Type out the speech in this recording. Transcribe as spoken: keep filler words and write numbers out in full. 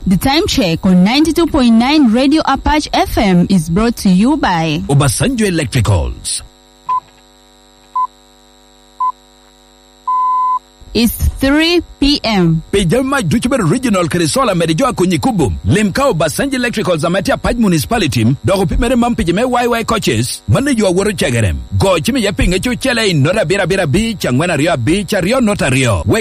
The time check on ninety-two point nine Radio Apache F M is brought to you by Obasanjo Electricals. It's three p.m. Pejama Duchber Regional Kerisola Medijoa Kunyikubum. Limkao Obasanjo Electricals Amatia Paj Municipality. Dogo Pimere Mampijame Y Y coaches. Manage your word chagarem. Go Chimi Yaping at your chele in Nora Bira Bira Beach and Rio Beach, Rio Notario.